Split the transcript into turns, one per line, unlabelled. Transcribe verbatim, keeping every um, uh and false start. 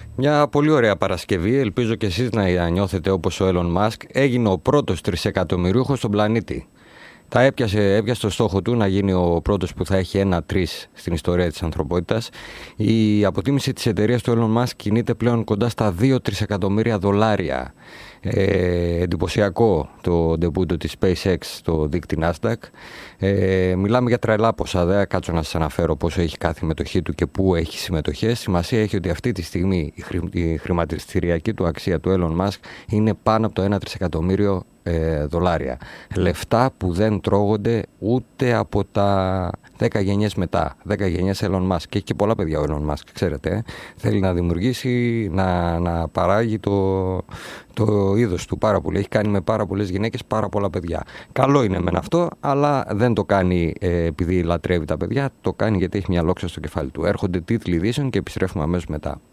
Μια πολύ ωραία Παρασκευή, ελπίζω και εσείς να νιώθετε όπως ο Elon Musk. Έγινε ο πρώτος τρισεκατομμυρίουχος στον πλανήτη. Τα έπιασε, έπιασε το στόχο του να γίνει ο πρώτος που θα έχει ένα τρεις στην ιστορία της ανθρωπότητας. Η αποτίμηση της εταιρείας του Elon Musk κινείται πλέον κοντά στα δύο τρισεκατομμύρια δολάρια. Ε, εντυπωσιακό το ντεμπούτο της SpaceX στο δίκτυ Nasdaq. Ε, μιλάμε για τρελά ποσά, δεν κάτσω να σας αναφέρω πόσο έχει κάθε μετοχή του και πού έχει συμμετοχές. Σημασία έχει ότι αυτή τη στιγμή η, χρη, η χρηματιστηριακή του αξία του Elon Musk είναι πάνω από το ένα τρισεκατομμύριο ε, δολάρια. Λεφτά που δεν τρώγονται ούτε από τα δέκα γενιές μετά. δέκα γενιές Elon Musk. Και έχει και πολλά παιδιά ο Elon Musk, ξέρετε. Ε. Θέλει να δημιουργήσει, να, να παράγει το, το είδος του πάρα πολύ. Έχει κάνει με πάρα πολλές γυναίκες πάρα πολλά παιδιά. Καλό είναι μεν αυτό, αλλά δεν το κάνει ε, επειδή λατρεύει τα παιδιά. Το κάνει γιατί έχει μια λόξα στο κεφάλι του. Έρχονται τίτλοι ειδήσεων και επιστρέφουμε αμέσως μετά.